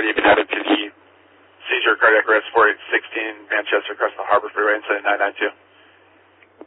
you've been added to the seizure cardiac arrest 4816 Manchester across the Harbor Freeway incident 992.